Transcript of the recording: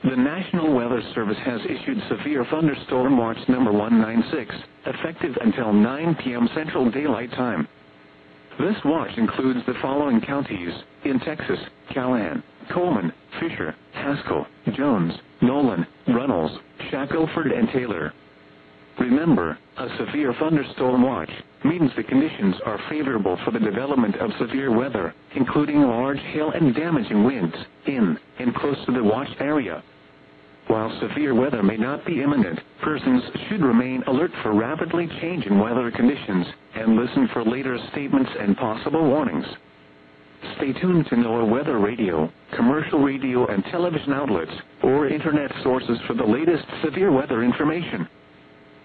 The National Weather Service has issued Severe Thunderstorm Watch number 196, effective until 9 p.m. Central Daylight Time. This watch includes the following counties in Texas: Callahan, Coleman, Fisher, Haskell, Jones, Nolan, Runnels, Shackelford, and Taylor. Remember, a severe thunderstorm watch means the conditions are favorable for the development of severe weather, including large hail and damaging winds, in and close to the watch area. While severe weather may not be imminent, persons should remain alert for rapidly changing weather conditions and listen for later statements and possible warnings. Stay tuned to NOAA Weather Radio, commercial radio and television outlets, or internet sources for the latest severe weather information.